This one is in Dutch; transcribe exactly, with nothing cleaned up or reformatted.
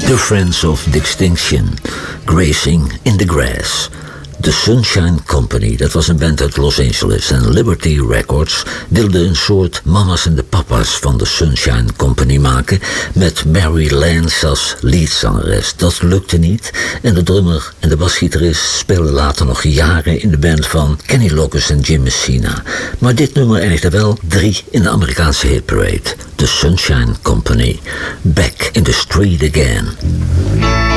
The Friends of Distinction, Grazing in the Grass. The Sunshine Company, dat was een band uit Los Angeles. En Liberty Records wilde een soort mama's en de papa's van de Sunshine Company maken, met Mary Lance als leadzangeres. Dat lukte niet en de drummer en de basgitarist speelden later nog jaren in de band van Kenny Loggins en Jim Messina. Maar dit nummer eindigde wel drie in de Amerikaanse hitparade. The Sunshine Company, Back in the Street Again.